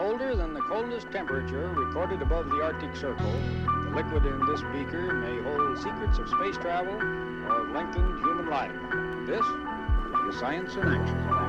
colder than the coldest temperature recorded above the Arctic Circle, the liquid in this beaker may hold secrets of space travel or of lengthened human life. This is Science in Action.